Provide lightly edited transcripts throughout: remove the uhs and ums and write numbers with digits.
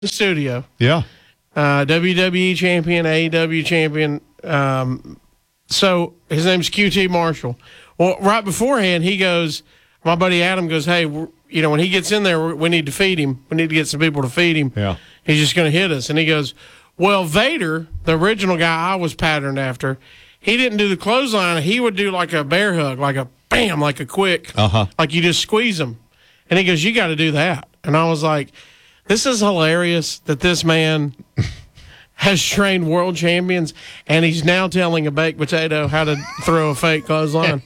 the studio. Yeah. WWE champion, AEW champion. So his name's QT Marshall. Well, right beforehand, he goes, my buddy Adam goes, hey, when he gets in there, we need to feed him. We need to get some people to feed him. Yeah. He's just going to hit us. And he goes, well, Vader, the original guy I was patterned after, he didn't do the clothesline. He would do like a bear hug, like a bam, like a quick, like you just squeeze him. And he goes, you got to do that. And I was like, this is hilarious that this man has trained world champions, and he's now telling a baked potato how to throw a fake clothesline.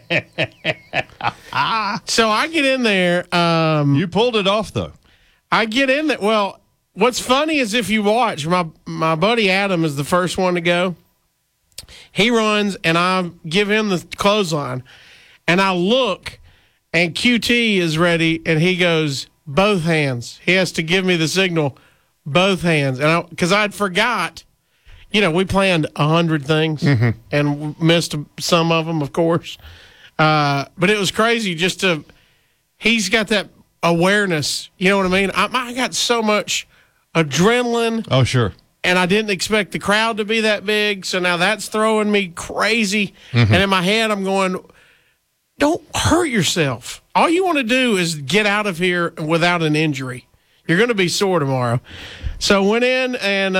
So I get in there. You pulled it off, though. I get in there. Well, what's funny is if you watch, my buddy Adam is the first one to go. He runs, and I give him the clothesline, and I look, and QT is ready, and he goes, both hands. He has to give me the signal, both hands. And because I'd forgot, we planned 100 things and missed some of them, of course. But it was crazy he's got that awareness. You know what I mean? I got so much adrenaline. Oh, sure. And I didn't expect the crowd to be that big. So now that's throwing me crazy. And in my head, I'm going, don't hurt yourself. All you want to do is get out of here without an injury. You're going to be sore tomorrow. So went in and,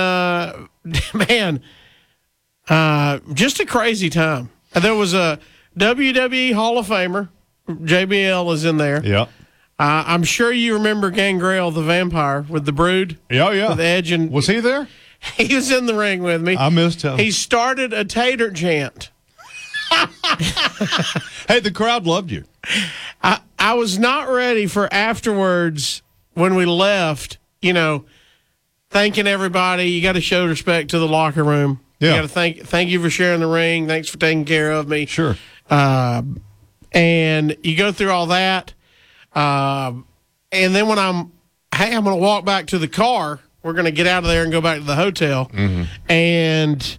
just a crazy time. There was a WWE Hall of Famer. JBL is in there. Yeah. I'm sure you remember Gangrel, the vampire, with the Brood. Yeah. With Edge and was he there? He was in the ring with me. I missed him. He started a tater chant. Hey, the crowd loved you. I was not ready for afterwards when we left, thanking everybody. You got to show respect to the locker room. Yeah. You got to thank you for sharing the ring. Thanks for taking care of me. Sure. And you go through all that. And then when I'm going to walk back to the car, we're going to get out of there and go back to the hotel. And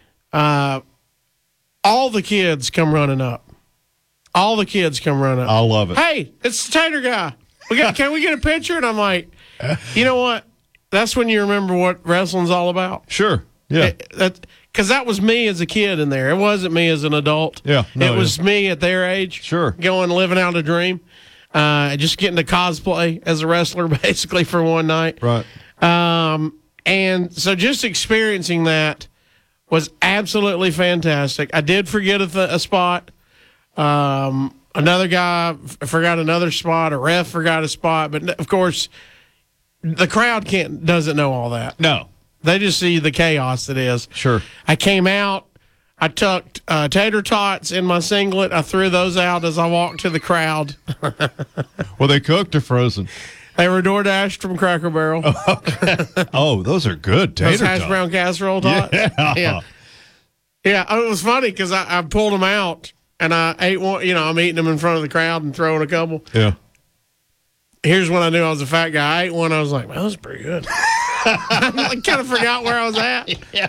all the kids come running up. I love it. Hey, it's the Tater guy. Can we get a picture? And I'm like, you know what? That's when you remember what wrestling's all about. Sure. Yeah. Because that was me as a kid in there. It wasn't me as an adult. Yeah. It was me at their age. Sure. Living out a dream. Just getting to cosplay as a wrestler basically for one night. Right. And so just experiencing that was absolutely fantastic. I did forget a spot. Another guy forgot another spot. A ref forgot a spot. But, of course, the crowd doesn't know all that. No. They just see the chaos that is. Sure. I came out. I tucked tater tots in my singlet. I threw those out as I walked to the crowd. Were they cooked or frozen? They were DoorDashed from Cracker Barrel. Oh, those are good tater tots. Those hash brown casserole tots. Yeah. It was funny because I pulled them out and I ate one. I'm eating them in front of the crowd and throwing a couple. Yeah. Here's when I knew I was a fat guy. I ate one. I was like, well, that was pretty good. I kind of forgot where I was at. Yeah.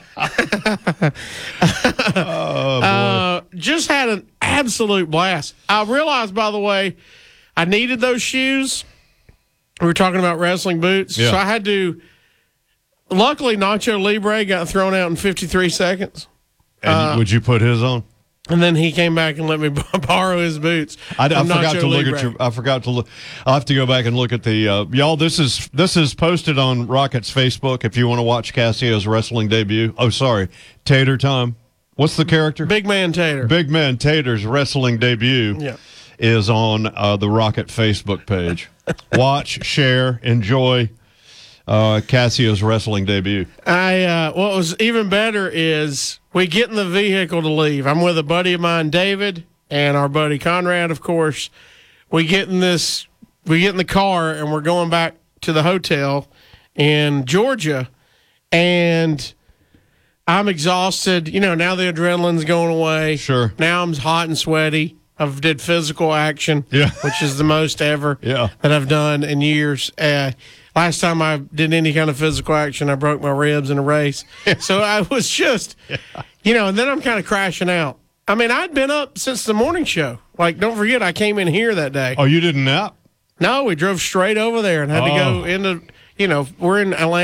Oh, boy. Just had an absolute blast. I realized, by the way, I needed those shoes. We were talking about wrestling boots. Yeah. So I had to. Luckily, Nacho Libre got thrown out in 53 seconds. And would you put his on? And then he came back and let me borrow his boots. I forgot to look at your. I forgot to look. I'll have to go back and look at the y'all. This is posted on Rocket's Facebook if you want to watch Cassio's wrestling debut. Oh, sorry, Tater time. What's the character? Big Man Tater. Big Man Tater's wrestling debut. Yeah. Is on the Rocket Facebook page. Watch, share, enjoy Cassio's wrestling debut. What was even better is we get in the vehicle to leave. I'm with a buddy of mine, David, and our buddy Conrad, of course. We get in the car and we're going back to the hotel in Georgia, and I'm exhausted. Now the adrenaline's going away. Sure. Now I'm hot and sweaty. I've did physical action, which is the most ever that I've done in years. Last time I did any kind of physical action, I broke my ribs in a race. So I was just, and then I'm kind of crashing out. I mean, I'd been up since the morning show. Like, don't forget, I came in here that day. Oh, you didn't nap? No, we drove straight over there and had to go into, we're in Atlanta.